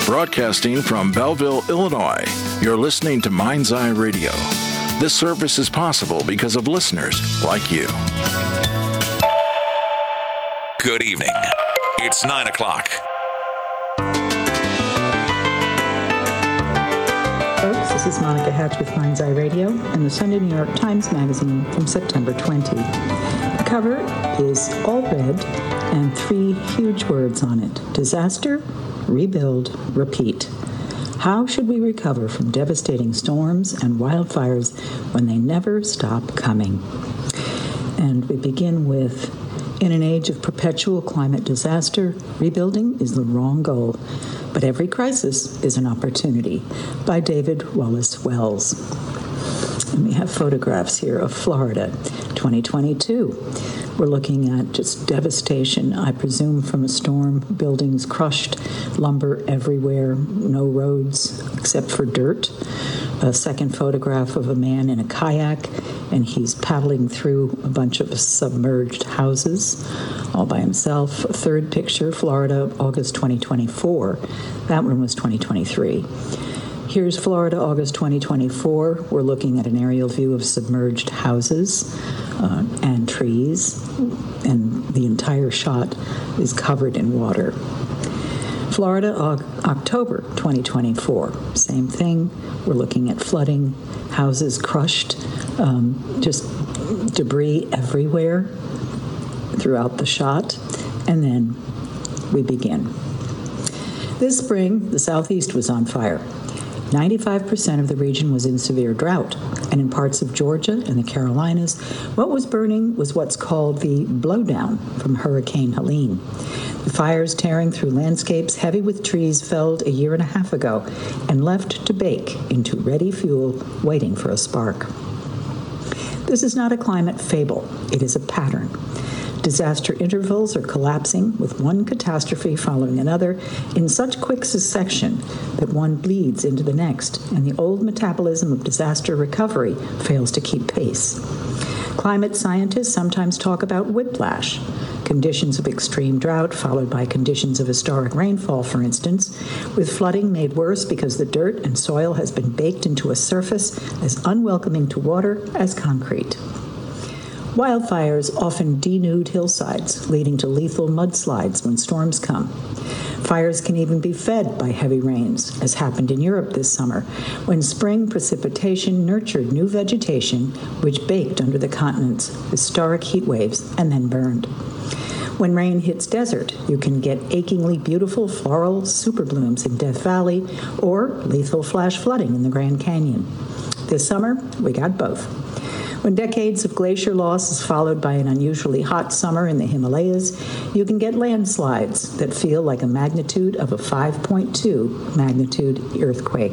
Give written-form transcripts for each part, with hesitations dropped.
Broadcasting from Belleville, Illinois, you're listening to Mind's Eye Radio. This service is possible because of listeners like you. Good evening. It's 9 o'clock. Folks, this is Monica Hatch with Mind's Eye Radio and the Sunday New York Times Magazine from September 20. The cover is all red and 3 huge words on it: disaster, rebuild, repeat. How should we recover from devastating storms and wildfires when they never stop coming? And we begin with, in an age of perpetual climate disaster, rebuilding is the wrong goal, but every crisis is an opportunity, by David Wallace Wells. And we have photographs here of Florida, 2022. We're looking at just devastation, I presume, from a storm, buildings crushed, lumber everywhere, no roads except for dirt. A second photograph of a man in a kayak, and he's paddling through a bunch of submerged houses all by himself. A third picture, Florida, August 2024. That one was 2023. Here's Florida, August 2024. We're looking at an aerial view of submerged houses and trees, and the entire shot is covered in water. Florida, October 2024. Same thing. We're looking at flooding, houses crushed, just debris everywhere throughout the shot. And then we begin. This spring, the Southeast was on fire. 95% of the region was in severe drought, and in parts of Georgia and the Carolinas, what was burning was what's called the blowdown from Hurricane Helene. The fires tearing through landscapes heavy with trees felled a year and a half ago and left to bake into ready fuel waiting for a spark. This is not a climate fable, it is a pattern. Disaster intervals are collapsing, with one catastrophe following another in such quick succession that one bleeds into the next, and the old metabolism of disaster recovery fails to keep pace. Climate scientists sometimes talk about whiplash, conditions of extreme drought followed by conditions of historic rainfall, for instance, with flooding made worse because the dirt and soil has been baked into a surface as unwelcoming to water as concrete. Wildfires often denude hillsides, leading to lethal mudslides when storms come. Fires can even be fed by heavy rains, as happened in Europe this summer, when spring precipitation nurtured new vegetation which baked under the continent's historic heat waves and then burned. When rain hits desert, you can get achingly beautiful floral superblooms in Death Valley or lethal flash flooding in the Grand Canyon. This summer, we got both. When decades of glacier loss is followed by an unusually hot summer in the Himalayas, you can get landslides that feel like a magnitude of a 5.2 magnitude earthquake.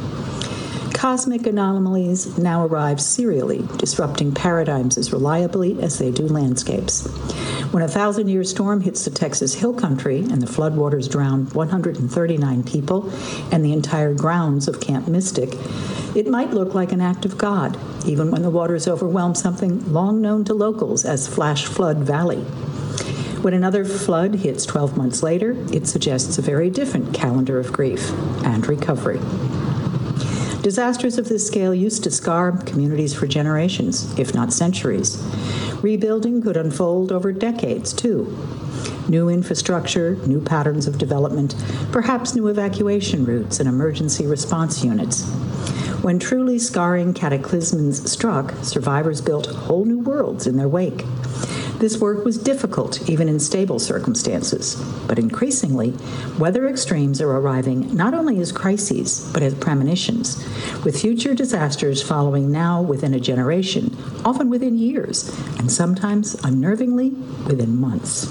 Cosmic anomalies now arrive serially, disrupting paradigms as reliably as they do landscapes. When a 1,000-year storm hits the Texas Hill Country and the floodwaters drown 139 people and the entire grounds of Camp Mystic, it might look like an act of God, even when the waters overwhelm something long known to locals as Flash Flood Valley. When another flood hits 12 months later, it suggests a very different calendar of grief and recovery. Disasters of this scale used to scar communities for generations, if not centuries. Rebuilding could unfold over decades, too. New infrastructure, new patterns of development, perhaps new evacuation routes and emergency response units. When truly scarring cataclysms struck, survivors built whole new worlds in their wake. This work was difficult, even in stable circumstances, but increasingly, weather extremes are arriving not only as crises, but as premonitions, with future disasters following now within a generation, often within years, and sometimes, unnervingly, within months.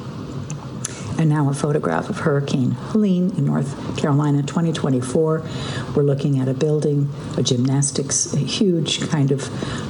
And now a photograph of Hurricane Helene in North Carolina, 2024. We're looking at a building, a gymnastics, a huge kind of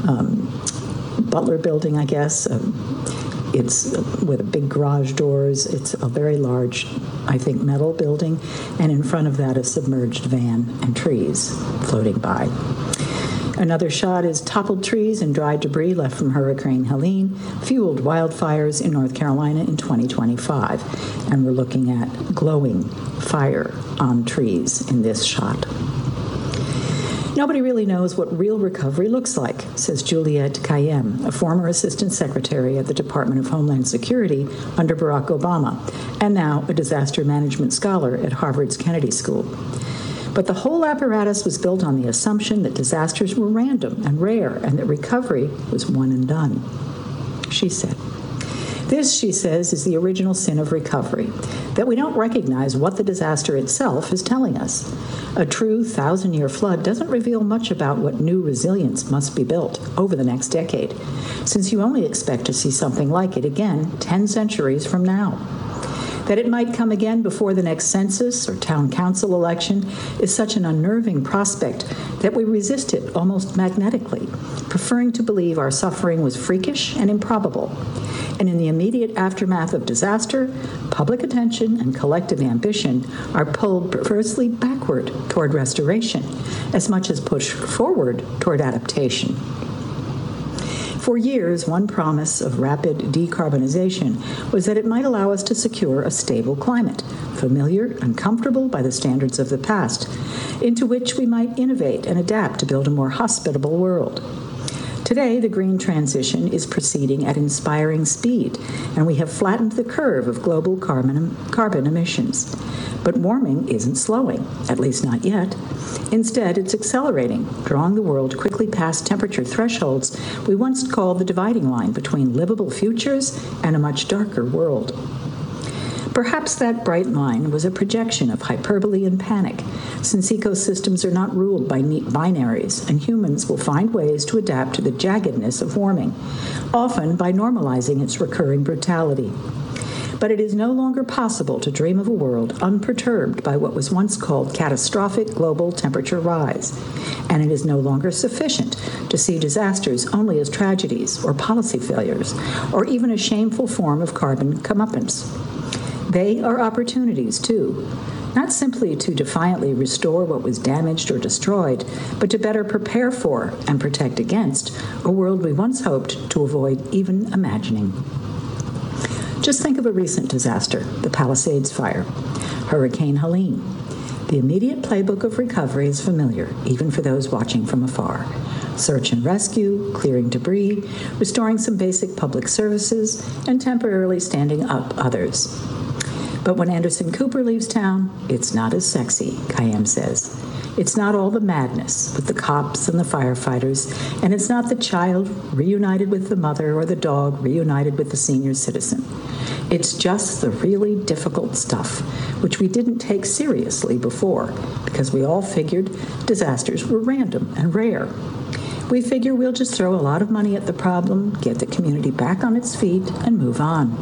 Butler building, I guess. It's with big garage doors. It's a very large, I think, metal building. And in front of that, a submerged van and trees floating by. Another shot is toppled trees and dry debris left from Hurricane Helene fueled wildfires in North Carolina in 2025. And we're looking at glowing fire on trees in this shot. Nobody really knows what real recovery looks like, says Juliette Kayyem, a former assistant secretary at the Department of Homeland Security under Barack Obama, and now a disaster management scholar at Harvard's Kennedy School. But the whole apparatus was built on the assumption that disasters were random and rare and that recovery was one and done. She said, "This," she says, "is the original sin of recovery, that we don't recognize what the disaster itself is telling us. A true 1,000-year flood doesn't reveal much about what new resilience must be built over the next decade, since you only expect to see something like it again 10 centuries from now. That it might come again before the next census or town council election is such an unnerving prospect that we resist it almost magnetically, preferring to believe our suffering was freakish and improbable. And in the immediate aftermath of disaster, public attention and collective ambition are pulled perversely backward toward restoration, as much as pushed forward toward adaptation." For years, one promise of rapid decarbonization was that it might allow us to secure a stable climate, familiar and comfortable by the standards of the past, into which we might innovate and adapt to build a more hospitable world. Today, the green transition is proceeding at inspiring speed, and we have flattened the curve of global carbon emissions. But warming isn't slowing, at least not yet. Instead, it's accelerating, drawing the world quickly past temperature thresholds we once called the dividing line between livable futures and a much darker world. Perhaps that bright line was a projection of hyperbole and panic, since ecosystems are not ruled by neat binaries, and humans will find ways to adapt to the jaggedness of warming, often by normalizing its recurring brutality. But it is no longer possible to dream of a world unperturbed by what was once called catastrophic global temperature rise, and it is no longer sufficient to see disasters only as tragedies or policy failures, or even a shameful form of carbon comeuppance. They are opportunities, too, not simply to defiantly restore what was damaged or destroyed, but to better prepare for and protect against a world we once hoped to avoid even imagining. Just think of a recent disaster, the Palisades Fire, Hurricane Helene. The immediate playbook of recovery is familiar, even for those watching from afar. Search and rescue, clearing debris, restoring some basic public services, and temporarily standing up others. But when Anderson Cooper leaves town, it's not as sexy, Kayyem says. It's not all the madness with the cops and the firefighters, and it's not the child reunited with the mother or the dog reunited with the senior citizen. It's just the really difficult stuff, which we didn't take seriously before, because we all figured disasters were random and rare. We figure we'll just throw a lot of money at the problem, get the community back on its feet, and move on.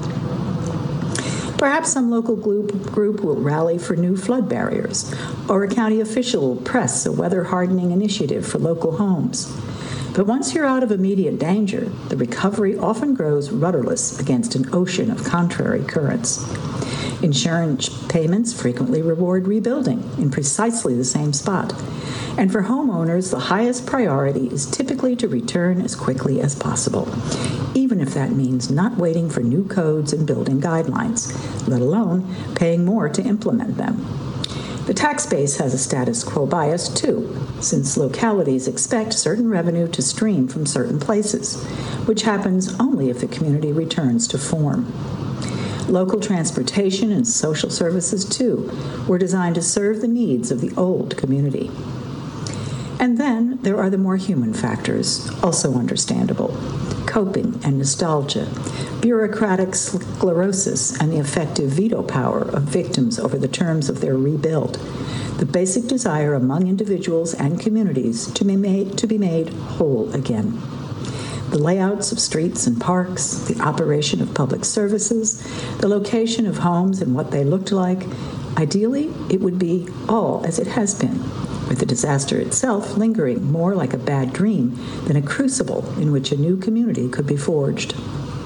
Perhaps some local group will rally for new flood barriers, or a county official will press a weather hardening initiative for local homes. But once you're out of immediate danger, the recovery often grows rudderless against an ocean of contrary currents. Insurance payments frequently reward rebuilding in precisely the same spot. And for homeowners, the highest priority is typically to return as quickly as possible, even if that means not waiting for new codes and building guidelines, let alone paying more to implement them. The tax base has a status quo bias, too, since localities expect certain revenue to stream from certain places, which happens only if the community returns to form. Local transportation and social services, too, were designed to serve the needs of the old community. And then there are the more human factors, also understandable. Coping and nostalgia, bureaucratic sclerosis, and the effective veto power of victims over the terms of their rebuild. The basic desire among individuals and communities to be made whole again. The layouts of streets and parks, the operation of public services, the location of homes and what they looked like. Ideally, it would be all as it has been, with the disaster itself lingering more like a bad dream than a crucible in which a new community could be forged.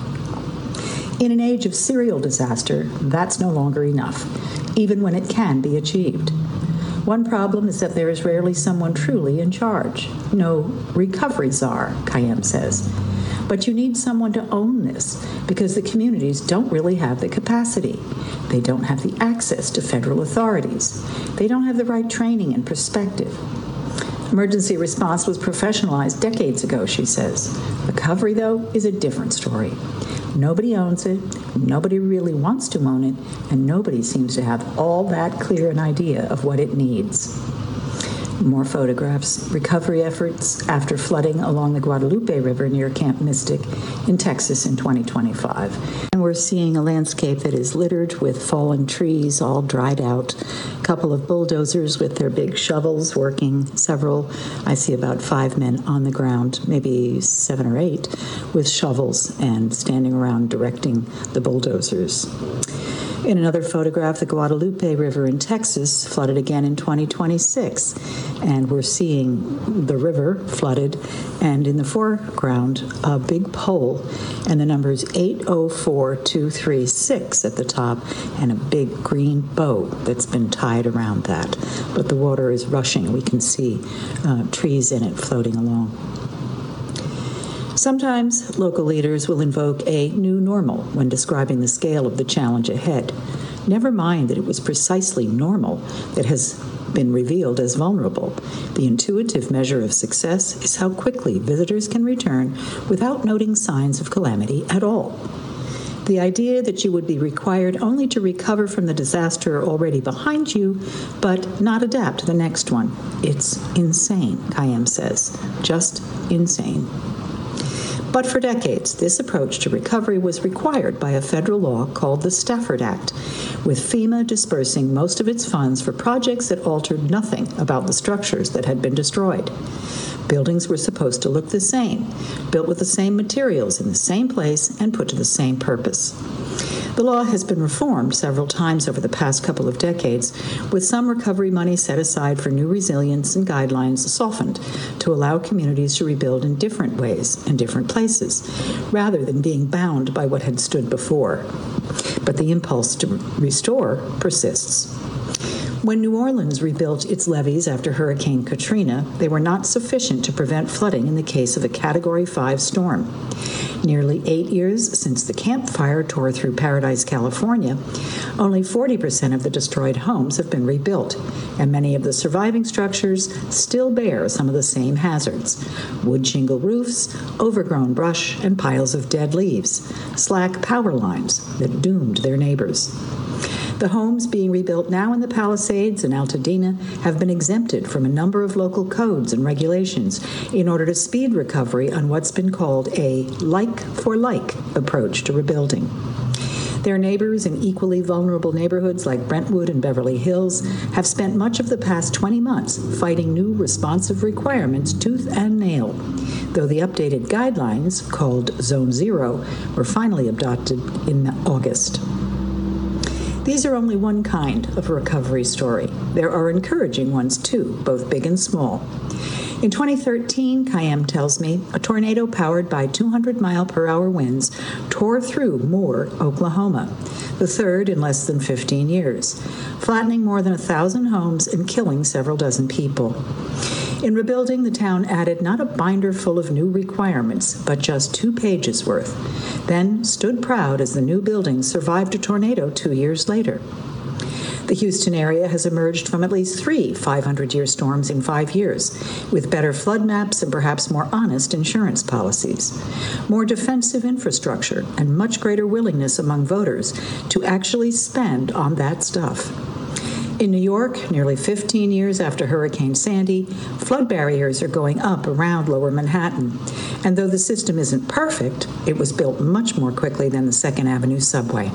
In an age of serial disaster, that's no longer enough, even when it can be achieved. One problem is that there is rarely someone truly in charge. No recovery czar, Kayem says. But you need someone to own this because the communities don't really have the capacity. They don't have the access to federal authorities. They don't have the right training and perspective. Emergency response was professionalized decades ago, she says. Recovery, though, is a different story. Nobody owns it, nobody really wants to own it, and nobody seems to have all that clear an idea of what it needs. More photographs. Recovery efforts after flooding along the Guadalupe River near Camp Mystic in Texas in 2025. And we're seeing a landscape that is littered with fallen trees, all dried out. A couple of bulldozers with their big shovels working. I see about 5 men on the ground, maybe 7 or 8, with shovels and standing around directing the bulldozers. In another photograph, the Guadalupe River in Texas flooded again in 2026, and we're seeing the river flooded, and in the foreground, a big pole, and the numbers 804236 at the top, and a big green bow that's been tied around that. But the water is rushing. We can see trees in it floating along. Sometimes local leaders will invoke a new normal when describing the scale of the challenge ahead. Never mind that it was precisely normal that has been revealed as vulnerable. The intuitive measure of success is how quickly visitors can return without noting signs of calamity at all. The idea that you would be required only to recover from the disaster already behind you, but not adapt to the next one. It's insane, Kayem says. Just insane. But for decades, this approach to recovery was required by a federal law called the Stafford Act, with FEMA dispersing most of its funds for projects that altered nothing about the structures that had been destroyed. Buildings were supposed to look the same, built with the same materials in the same place and put to the same purpose. The law has been reformed several times over the past couple of decades, with some recovery money set aside for new resilience and guidelines softened to allow communities to rebuild in different ways in different places, rather than being bound by what had stood before. But the impulse to restore persists. When New Orleans rebuilt its levees after Hurricane Katrina, they were not sufficient to prevent flooding in the case of a Category 5 storm. Nearly 8 years since the Camp Fire tore through Paradise, California, only 40% of the destroyed homes have been rebuilt, and many of the surviving structures still bear some of the same hazards: wood shingle roofs, overgrown brush, and piles of dead leaves, slack power lines that doomed their neighbors. The homes being rebuilt now in the Palisades and Altadena have been exempted from a number of local codes and regulations in order to speed recovery on what's been called a like-for-like approach to rebuilding. Their neighbors in equally vulnerable neighborhoods like Brentwood and Beverly Hills have spent much of the past 20 months fighting new responsive requirements tooth and nail, though the updated guidelines, called Zone Zero, were finally adopted in August. These are only one kind of recovery story. There are encouraging ones too, both big and small. In 2013, Kayem tells me, a tornado powered by 200-mile-per-hour winds tore through Moore, Oklahoma, the third in less than 15 years, flattening more than 1,000 homes and killing several dozen people. In rebuilding, the town added not a binder full of new requirements, but just 2 pages worth, then stood proud as the new building survived a tornado 2 years later. The Houston area has emerged from at least 3 500-year storms in 5 years, with better flood maps and perhaps more honest insurance policies, more defensive infrastructure, and much greater willingness among voters to actually spend on that stuff. In New York, nearly 15 years after Hurricane Sandy, flood barriers are going up around Lower Manhattan. And though the system isn't perfect, it was built much more quickly than the 2nd Avenue subway.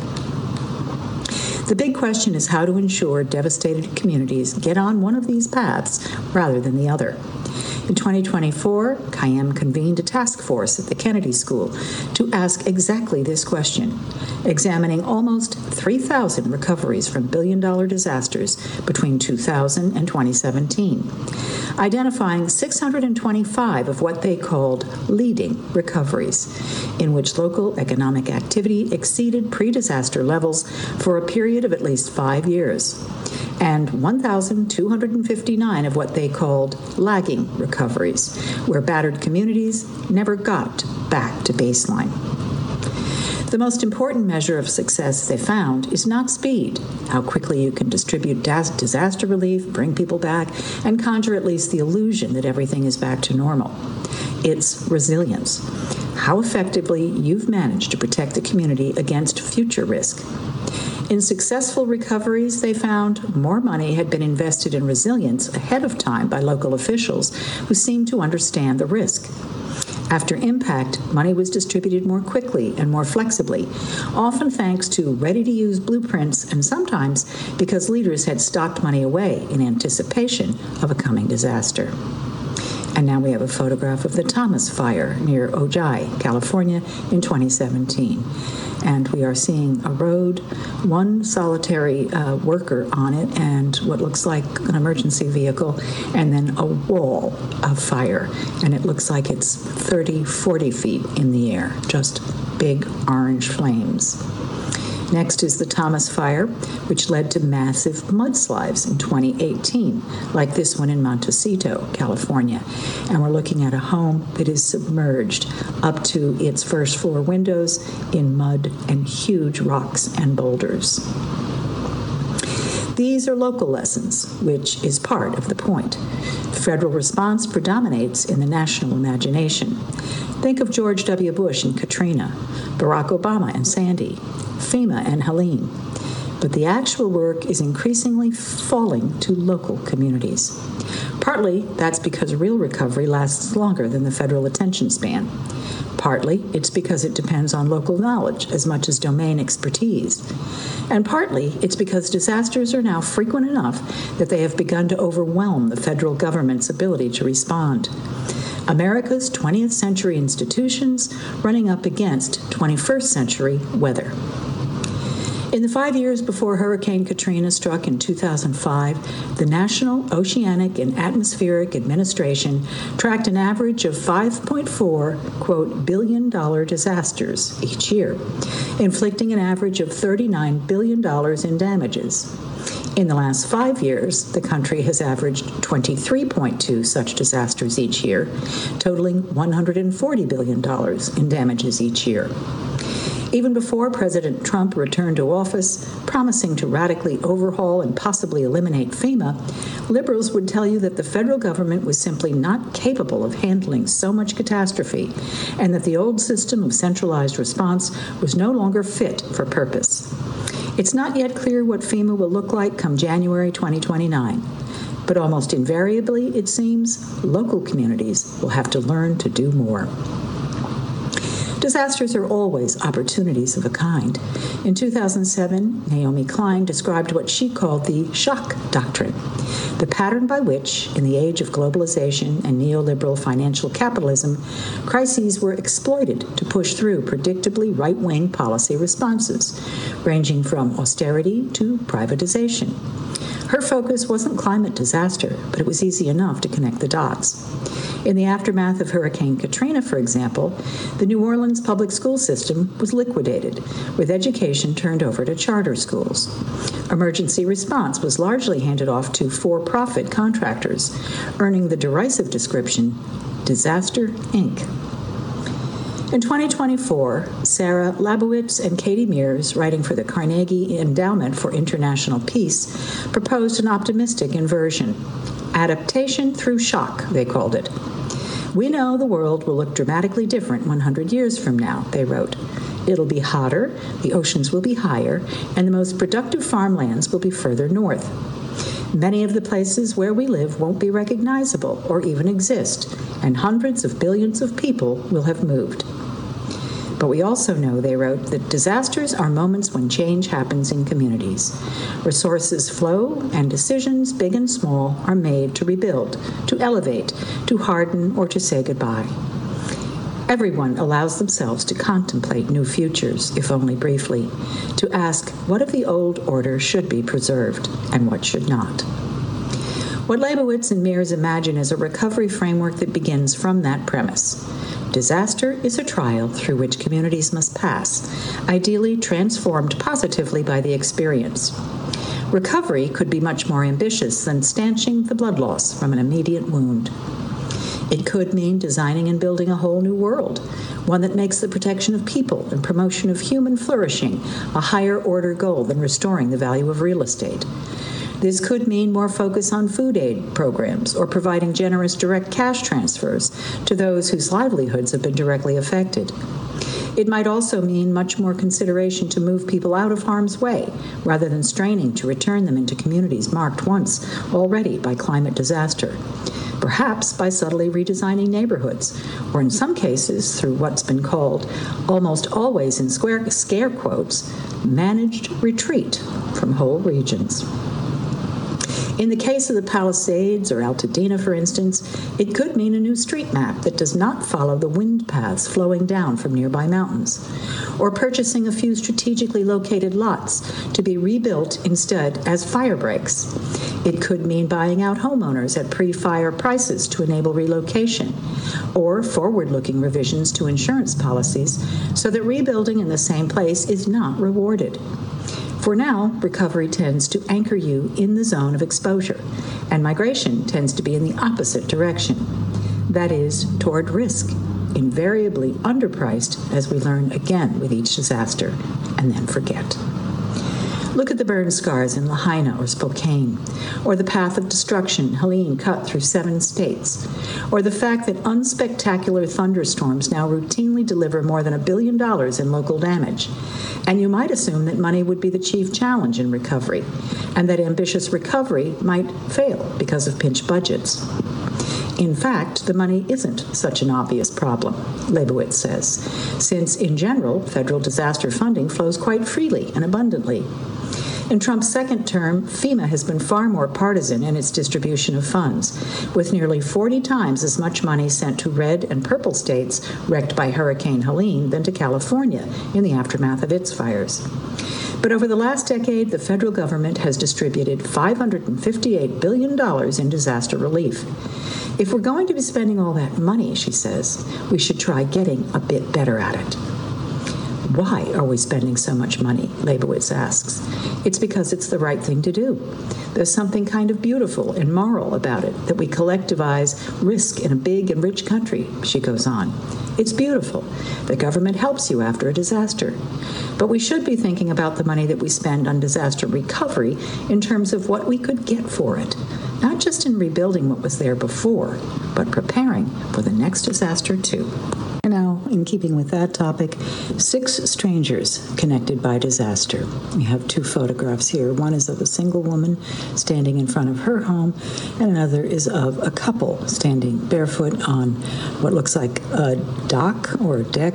The big question is how to ensure devastated communities get on one of these paths rather than the other. In 2024, Kayem convened a task force at the Kennedy School to ask exactly this question, examining almost 3,000 recoveries from billion-dollar disasters between 2000 and 2017, identifying 625 of what they called leading recoveries, in which local economic activity exceeded pre-disaster levels for a period of at least 5 years. and 1,259 of what they called lagging recoveries, where battered communities never got back to baseline. The most important measure of success they found is not speed, how quickly you can distribute disaster relief, bring people back, and conjure at least the illusion that everything is back to normal. It's resilience, how effectively you've managed to protect the community against future risk. In successful recoveries, they found more money had been invested in resilience ahead of time by local officials who seemed to understand the risk. After impact, money was distributed more quickly and more flexibly, often thanks to ready-to-use blueprints and sometimes because leaders had stocked money away in anticipation of a coming disaster. And now we have a photograph of the Thomas Fire near Ojai, California in 2017. And we are seeing a road, one solitary worker on it, and what looks like an emergency vehicle, and then a wall of fire. And it looks like it's 30, 40 feet in the air, just big orange flames. Next is the Thomas Fire, which led to massive mudslides in 2018, like this one in Montecito, California. And we're looking at a home that is submerged up to its first floor windows in mud and huge rocks and boulders. These are local lessons, which is part of the point. The federal response predominates in the national imagination. Think of George W. Bush and Katrina, Barack Obama and Sandy, FEMA and Helene. But the actual work is increasingly falling to local communities. Partly, that's because real recovery lasts longer than the federal attention span. Partly, it's because it depends on local knowledge as much as domain expertise. And partly, it's because disasters are now frequent enough that they have begun to overwhelm the federal government's ability to respond. America's 20th century institutions running up against 21st century weather. In the 5 years before Hurricane Katrina struck in 2005, the National Oceanic and Atmospheric Administration tracked an average of 5.4, quote, billion dollar disasters each year, inflicting an average of $39 billion in damages. In the last 5 years, the country has averaged 23.2 such disasters each year, totaling $140 billion in damages each year. Even before President Trump returned to office, promising to radically overhaul and possibly eliminate FEMA, liberals would tell you that the federal government was simply not capable of handling so much catastrophe, and that the old system of centralized response was no longer fit for purpose. It's not yet clear what FEMA will look like come January 2029, but almost invariably, it seems, local communities will have to learn to do more. Disasters are always opportunities of a kind. In 2007, Naomi Klein described what she called the shock doctrine, the pattern by which, in the age of globalization and neoliberal financial capitalism, crises were exploited to push through predictably right-wing policy responses, ranging from austerity to privatization. Her focus wasn't climate disaster, but it was easy enough to connect the dots. In the aftermath of Hurricane Katrina, for example, the New Orleans public school system was liquidated, with education turned over to charter schools. Emergency response was largely handed off to for-profit contractors, earning the derisive description, Disaster, Inc. In 2024, Sarah Labowitz and Katie Mears, writing for the Carnegie Endowment for International Peace, proposed an optimistic inversion. Adaptation through shock, they called it. We know the world will look dramatically different 100 years from now, they wrote. It'll be hotter, the oceans will be higher, and the most productive farmlands will be further north. Many of the places where we live won't be recognizable or even exist, and hundreds of billions of people will have moved. But we also know, they wrote, that disasters are moments when change happens in communities. Resources flow, and decisions, big and small, are made to rebuild, to elevate, to harden, or to say goodbye. Everyone allows themselves to contemplate new futures, if only briefly, to ask what of the old order should be preserved and what should not. What Labowitz and Mears imagine is a recovery framework that begins from that premise. Disaster is a trial through which communities must pass, ideally transformed positively by the experience. Recovery could be much more ambitious than stanching the blood loss from an immediate wound. It could mean designing and building a whole new world, one that makes the protection of people and promotion of human flourishing a higher order goal than restoring the value of real estate. This could mean more focus on food aid programs or providing generous direct cash transfers to those whose livelihoods have been directly affected. It might also mean much more consideration to move people out of harm's way rather than straining to return them into communities marked once already by climate disaster. Perhaps by subtly redesigning neighborhoods, or in some cases through what's been called, almost always in scare quotes, managed retreat from whole regions. In the case of the Palisades or Altadena, for instance, it could mean a new street map that does not follow the wind paths flowing down from nearby mountains, or purchasing a few strategically located lots to be rebuilt instead as fire breaks. It could mean buying out homeowners at pre-fire prices to enable relocation, or forward-looking revisions to insurance policies so that rebuilding in the same place is not rewarded. For now, recovery tends to anchor you in the zone of exposure, and migration tends to be in the opposite direction. That is, toward risk, invariably underpriced, as we learn again with each disaster, and then forget. Look at the burn scars in Lahaina or Spokane, or the path of destruction Helene cut through 7 states, or the fact that unspectacular thunderstorms now routinely deliver more than $1 billion in local damage. And you might assume that money would be the chief challenge in recovery, and that ambitious recovery might fail because of pinched budgets. In fact, the money isn't such an obvious problem, Leibowitz says, since in general, federal disaster funding flows quite freely and abundantly. In Trump's second term, FEMA has been far more partisan in its distribution of funds, with nearly 40 times as much money sent to red and purple states wrecked by Hurricane Helene than to California in the aftermath of its fires. But over the last decade, the federal government has distributed $558 billion in disaster relief. If we're going to be spending all that money, she says, we should try getting a bit better at it. Why are we spending so much money? Leibowitz asks. It's because it's the right thing to do. There's something kind of beautiful and moral about it, that we collectivize risk in a big and rich country, she goes on. It's beautiful. The government helps you after a disaster. But we should be thinking about the money that we spend on disaster recovery in terms of what we could get for it, not just in rebuilding what was there before, but preparing for the next disaster too. And now, in keeping with that topic, 6 strangers connected by disaster. We have 2 photographs here. One is of a single woman standing in front of her home, and another is of a couple standing barefoot on what looks like a dock or a deck,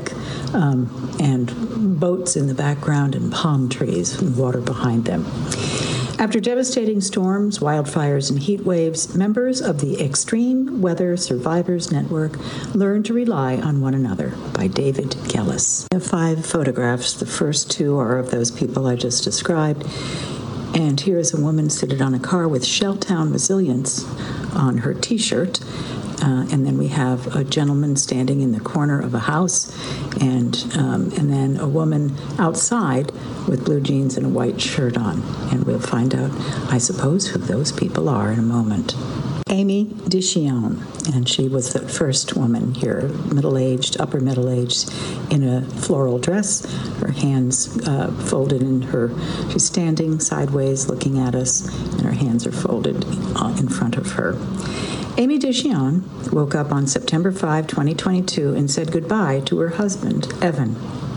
and boats in the background and palm trees and water behind them. After devastating storms, wildfires, and heat waves, members of the Extreme Weather Survivors Network learn to rely on one another, by David Kellis. I have 5 photographs. The first 2 are of those people I just described. And here is a woman seated on a car with Shelltown Resilience on her T-shirt. And then we have a gentleman standing in the corner of a house, and then a woman outside with blue jeans and a white shirt on. And we'll find out, I suppose, who those people are in a moment. Amy DeChion, and she was the first woman here, middle-aged, upper middle-aged, in a floral dress, her hands folded in her, she's standing sideways looking at us, and her hands are folded in front of her. Amy DeChion woke up on September 5, 2022, and said goodbye to her husband, Evan.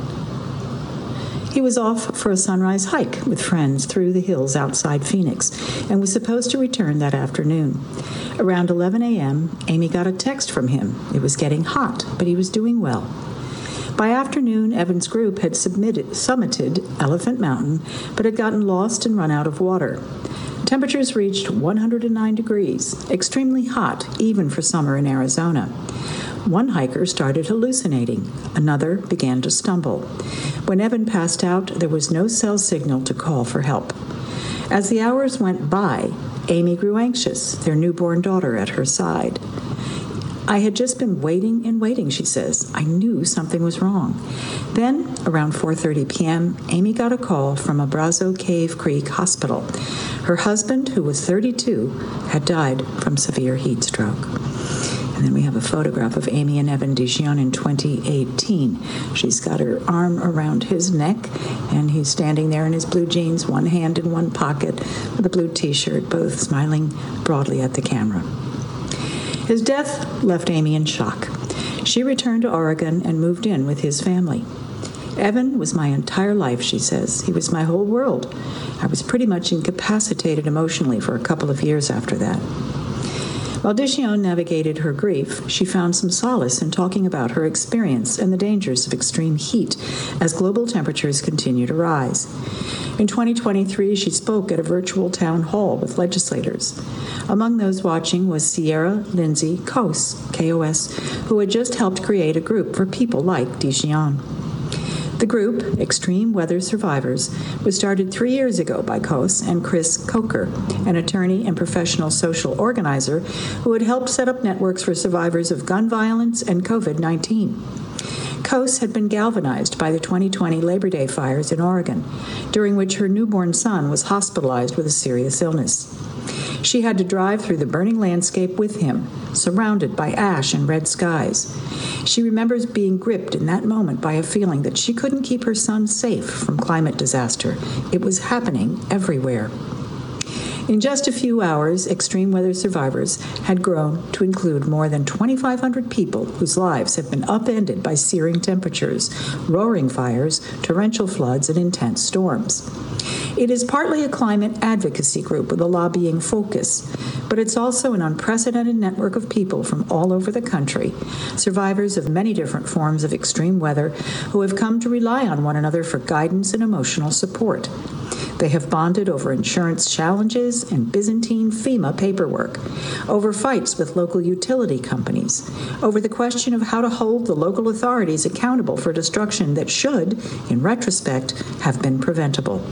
He was off for a sunrise hike with friends through the hills outside Phoenix and was supposed to return that afternoon. Around 11 a.m., Amy got a text from him. It was getting hot, but he was doing well. By afternoon, Evan's group had summited Elephant Mountain, but had gotten lost and run out of water. Temperatures reached 109 degrees, extremely hot even for summer in Arizona. One hiker started hallucinating. Another began to stumble. When Evan passed out, there was no cell signal to call for help. As the hours went by, Amy grew anxious, their newborn daughter at her side. I had just been waiting and waiting, she says. I knew something was wrong. Then, around 4:30 p.m., Amy got a call from Abrazo Cave Creek Hospital. Her husband, who was 32, had died from severe heat stroke. And then we have a photograph of Amy and Evan Dijon in 2018. She's got her arm around his neck, and he's standing there in his blue jeans, one hand in one pocket, with a blue T-shirt, both smiling broadly at the camera. His death left Amy in shock. She returned to Oregon and moved in with his family. Evan was my entire life, she says. He was my whole world. I was pretty much incapacitated emotionally for a couple of years after that. While Dijon navigated her grief, she found some solace in talking about her experience and the dangers of extreme heat as global temperatures continue to rise. In 2023, she spoke at a virtual town hall with legislators. Among those watching was Sierra Lindsay Kos, K-O-S, who had just helped create a group for people like Dijon. The group, Extreme Weather Survivors, was started 3 years ago by Kos and Chris Coker, an attorney and professional social organizer who had helped set up networks for survivors of gun violence and COVID-19. Kos had been galvanized by the 2020 Labor Day fires in Oregon, during which her newborn son was hospitalized with a serious illness. She had to drive through the burning landscape with him, surrounded by ash and red skies. She remembers being gripped in that moment by a feeling that she couldn't keep her son safe from climate disaster. It was happening everywhere. In just a few hours, Extreme Weather Survivors had grown to include more than 2,500 people whose lives have been upended by searing temperatures, roaring fires, torrential floods, and intense storms. It is partly a climate advocacy group with a lobbying focus, but it's also an unprecedented network of people from all over the country, survivors of many different forms of extreme weather, who have come to rely on one another for guidance and emotional support. They have bonded over insurance challenges and Byzantine FEMA paperwork, over fights with local utility companies, over the question of how to hold the local authorities accountable for destruction that should, in retrospect, have been preventable.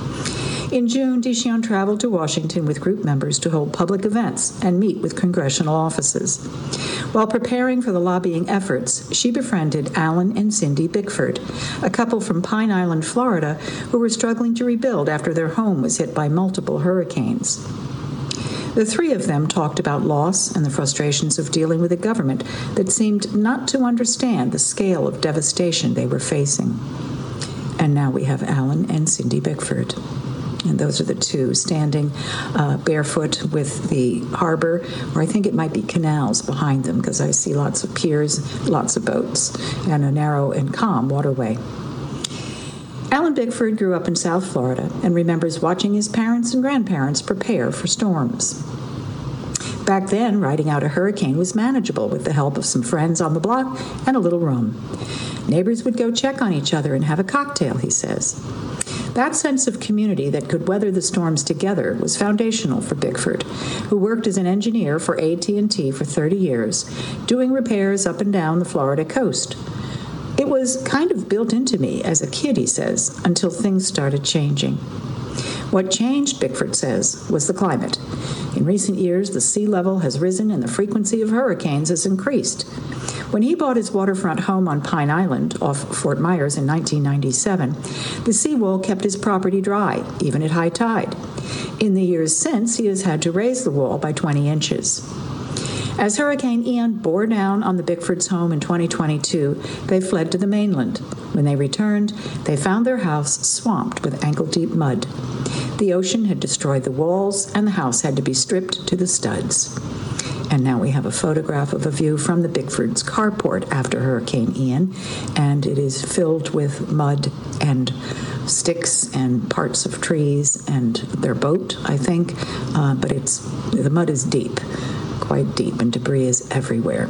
In June, Dijon traveled to Washington with group members to hold public events and meet with congressional offices. While preparing for the lobbying efforts, she befriended Alan and Cindy Bickford, a couple from Pine Island, Florida, who were struggling to rebuild after their home was hit by multiple hurricanes. The three of them talked about loss and the frustrations of dealing with a government that seemed not to understand the scale of devastation they were facing. And now we have Alan and Cindy Bickford. And those are the two standing barefoot with the harbor, or I think it might be canals behind them, because I see lots of piers, lots of boats, and a narrow and calm waterway. Alan Bickford grew up in South Florida and remembers watching his parents and grandparents prepare for storms. Back then, riding out a hurricane was manageable with the help of some friends on the block and a little rum. Neighbors would go check on each other and have a cocktail, he says. That sense of community that could weather the storms together was foundational for Bickford, who worked as an engineer for AT&T for 30 years, doing repairs up and down the Florida coast. It was kind of built into me as a kid, he says, until things started changing. What changed, Bickford says, was the climate. In recent years, the sea level has risen and the frequency of hurricanes has increased. When he bought his waterfront home on Pine Island off Fort Myers in 1997, the seawall kept his property dry, even at high tide. In the years since, he has had to raise the wall by 20 inches. As Hurricane Ian bore down on the Bickfords' home in 2022, they fled to the mainland. When they returned, they found their house swamped with ankle-deep mud. The ocean had destroyed the walls, and the house had to be stripped to the studs. And now we have a photograph of a view from the Bickfords' carport after Hurricane Ian, and it is filled with mud and sticks and parts of trees and their boat, I think, but the mud is deep, quite deep, and debris is everywhere.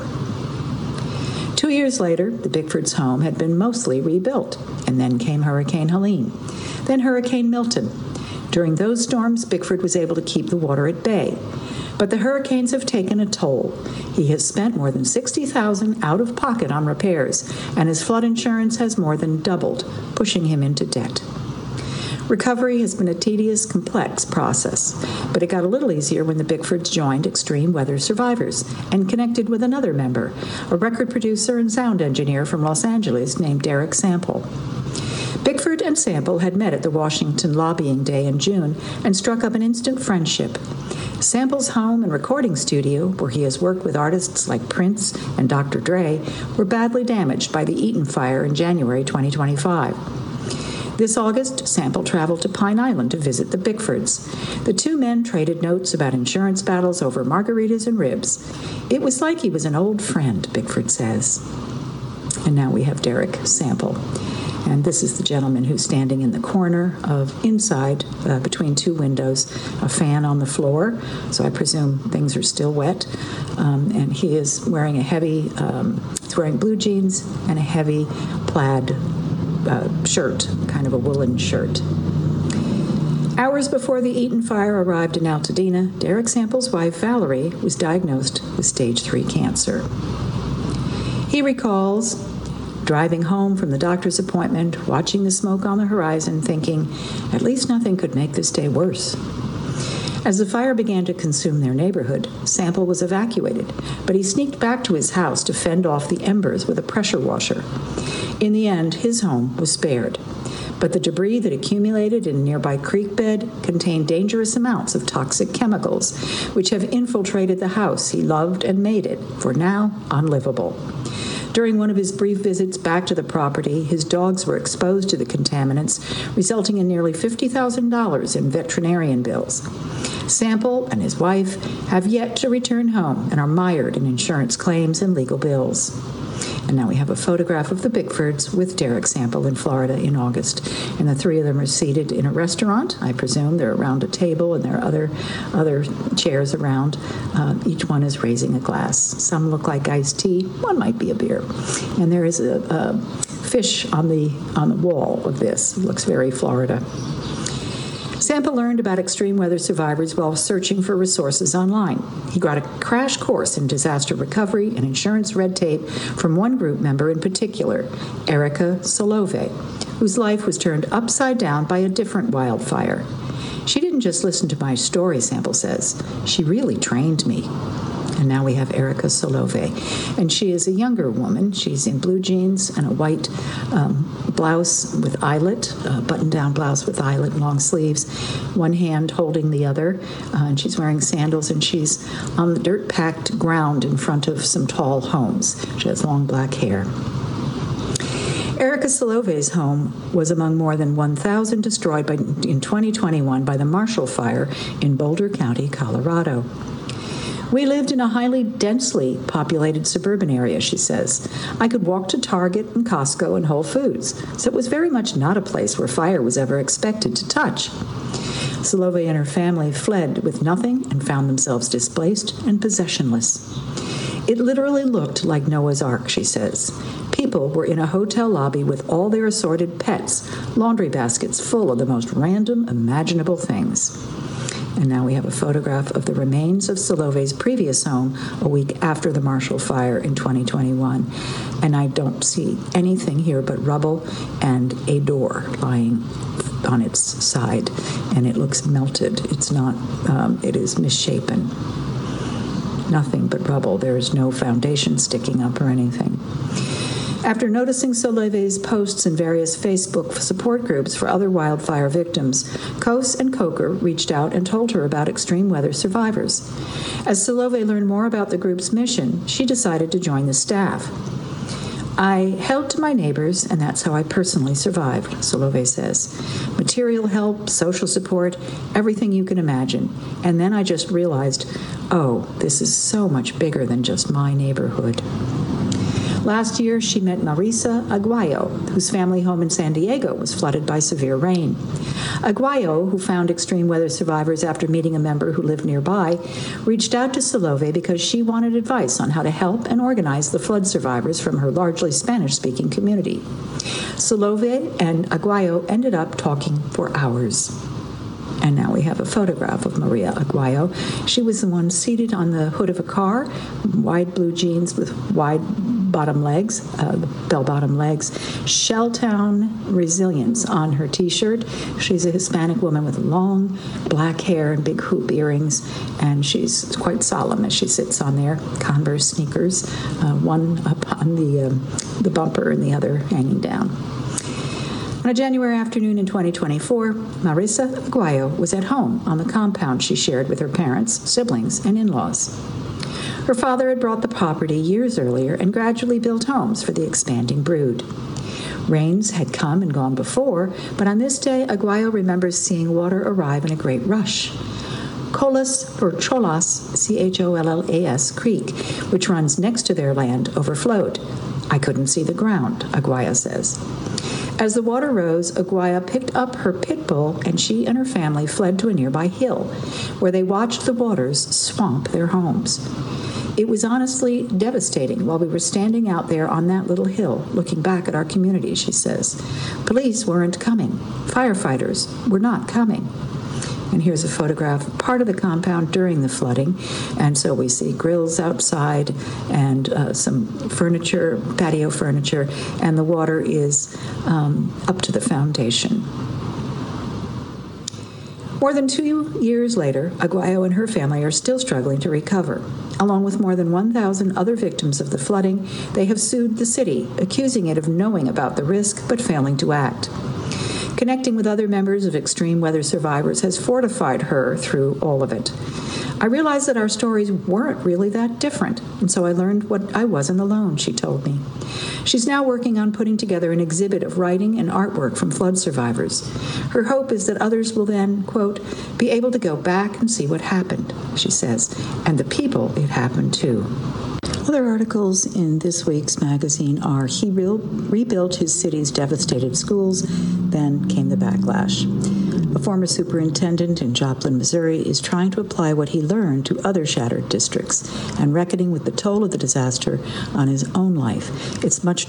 2 years later, the Bickfords' home had been mostly rebuilt, and then came Hurricane Helene, then Hurricane Milton. During those storms, Bickford was able to keep the water at bay. But the hurricanes have taken a toll. He has spent more than $60,000 out of pocket on repairs, and his flood insurance has more than doubled, pushing him into debt. Recovery has been a tedious, complex process, but it got a little easier when the Bickfords joined Extreme Weather Survivors and connected with another member, a record producer and sound engineer from Los Angeles named Derek Sample. Bickford and Sample had met at the Washington Lobbying Day in June and struck up an instant friendship. Sample's home and recording studio, where he has worked with artists like Prince and Dr. Dre, were badly damaged by the Eaton fire in January 2025. This August, Sample traveled to Pine Island to visit the Bickfords. The two men traded notes about insurance battles over margaritas and ribs. It was like he was an old friend, Bickford says. And now we have Derek Sample. And this is the gentleman who's standing in the corner of inside between two windows, a fan on the floor, so I presume things are still wet. And he is wearing he's wearing blue jeans and a heavy plaid shirt, kind of a woolen shirt. Hours before the Eaton fire arrived in Altadena, Derek Sample's wife, Valerie, was diagnosed with stage 3 cancer. He recalls driving home from the doctor's appointment, watching the smoke on the horizon, thinking, at least nothing could make this day worse. As the fire began to consume their neighborhood, Sample was evacuated, but he sneaked back to his house to fend off the embers with a pressure washer. In the end, his home was spared, but the debris that accumulated in a nearby creek bed contained dangerous amounts of toxic chemicals, which have infiltrated the house he loved and made it, for now, unlivable. During one of his brief visits back to the property, his dogs were exposed to the contaminants, resulting in nearly $50,000 in veterinarian bills. Sample and his wife have yet to return home and are mired in insurance claims and legal bills. And now we have a photograph of the Bickfords with Derek Sample in Florida in August. And the three of them are seated in a restaurant. I presume they're around a table and there are other chairs around. Each one is raising a glass. Some look like iced tea. One might be a beer. And there is a fish on the wall of this. It looks very Florida. Sample learned about extreme weather survivors while searching for resources online. He got a crash course in disaster recovery and insurance red tape from one group member in particular, Erica Solove, whose life was turned upside down by a different wildfire. She didn't just listen to my story, Sample says. She really trained me. And now we have Erica Solove. And she is a younger woman. She's in blue jeans and a white blouse with eyelet, button-down blouse with eyelet, long sleeves, one hand holding the other. And she's wearing sandals, and she's on the dirt-packed ground in front of some tall homes. She has long black hair. Erica Solove's home was among more than 1,000 destroyed in 2021 by the Marshall Fire in Boulder County, Colorado. We lived in a highly densely populated suburban area, she says. I could walk to Target and Costco and Whole Foods, so it was very much not a place where fire was ever expected to touch. Solove and her family fled with nothing and found themselves displaced and possessionless. It literally looked like Noah's Ark, she says. People were in a hotel lobby with all their assorted pets, laundry baskets full of the most random, imaginable things. And now we have a photograph of the remains of Solove's previous home a week after the Marshall Fire in 2021. And I don't see anything here but rubble and a door lying on its side. And it looks melted. It's not, it is misshapen. Nothing but rubble. There is no foundation sticking up or anything. After noticing Solove's posts in various Facebook support groups for other wildfire victims, Kos and Coker reached out and told her about extreme weather survivors. As Solove learned more about the group's mission, she decided to join the staff. I helped to my neighbors, and that's how I personally survived, Solove says. Material help, social support, everything you can imagine. And then I just realized, oh, this is so much bigger than just my neighborhood. Last year, she met Marisa Aguayo, whose family home in San Diego was flooded by severe rain. Aguayo, who found extreme weather survivors after meeting a member who lived nearby, reached out to Solove because she wanted advice on how to help and organize the flood survivors from her largely Spanish-speaking community. Solove and Aguayo ended up talking for hours. And now we have a photograph of Maria Aguayo. She was the one seated on the hood of a car, wide blue jeans with wide bell-bottom legs, Shelltown Resilience on her T-shirt. She's a Hispanic woman with long black hair and big hoop earrings, and she's quite solemn as she sits on there. Converse sneakers, one up on the bumper and the other hanging down. On a January afternoon in 2024, Marisa Aguayo was at home on the compound she shared with her parents, siblings, and in-laws. Her father had bought the property years earlier and gradually built homes for the expanding brood. Rains had come and gone before, but on this day, Aguayo remembers seeing water arrive in a great rush. Cholas Chollas Creek, which runs next to their land, overflowed. I couldn't see the ground, Aguayo says. As the water rose, Aguayo picked up her pit bull and she and her family fled to a nearby hill, where they watched the waters swamp their homes. It was honestly devastating while we were standing out there on that little hill, looking back at our community, she says. Police weren't coming. Firefighters were not coming. And here's a photograph of part of the compound during the flooding. And so we see grills outside and some furniture, patio furniture, and the water is up to the foundation. More than 2 years later, Aguayo and her family are still struggling to recover. Along with more than 1,000 other victims of the flooding, they have sued the city, accusing it of knowing about the risk but failing to act. Connecting with other members of extreme weather survivors has fortified her through all of it. I realized that our stories weren't really that different, and so I learned what I wasn't alone, she told me. She's now working on putting together an exhibit of writing and artwork from flood survivors. Her hope is that others will then, quote, be able to go back and see what happened, she says, and the people it happened to. Other articles in this week's magazine are he rebuilt his city's devastated schools, then came the backlash. A former superintendent in Joplin, Missouri, is trying to apply what he learned to other shattered districts and reckoning with the toll of the disaster on his own life. It's much